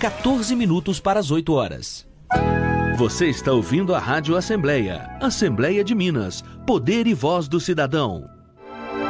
14 minutos para as 8 horas. Você está ouvindo a Rádio Assembleia. Assembleia de Minas. Poder e voz do cidadão.